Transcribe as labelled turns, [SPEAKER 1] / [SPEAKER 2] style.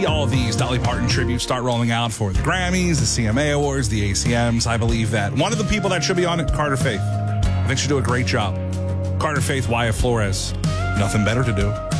[SPEAKER 1] see all of these Dolly Parton tributes start rolling out for the Grammys, the CMA Awards, the ACMs, I believe that one of the people that should be on it, Carter Faith. I think she'll do a great job. Carter Faith, Wyatt Flores, nothing better to do.